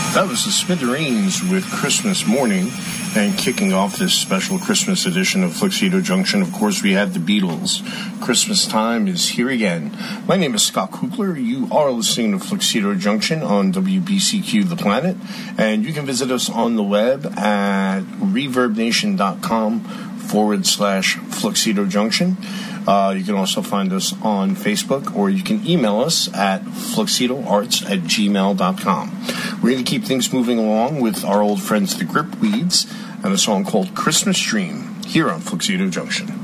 That was the Smithereens with Christmas Morning, and kicking off this special Christmas edition of Fluxido Junction, of course, we had the Beatles. Christmas time is here again. My name is Scott Kugler. You are listening to Fluxido Junction on WBCQ The Planet, and you can visit us on the web at reverbnation.com/Fluxido Junction. You can also find us on Facebook, or you can email us at fluxidoarts@gmail.com. We're going to keep things moving along with our old friends, the Gripweeds, and a song called Christmas Dream, here on Fluxido Junction.